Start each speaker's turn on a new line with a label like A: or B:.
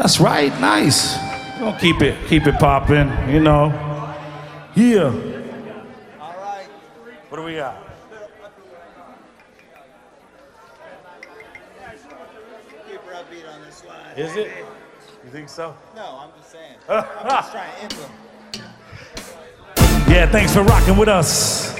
A: That's right, nice. We're gonna keep it popping, you know. Yeah.
B: All right.
A: What do we got?
B: Keep upbeat on this slide.
A: Is it? You think so?
B: No, I'm just saying. I'm just trying to implement.
A: Yeah, thanks for rocking with us.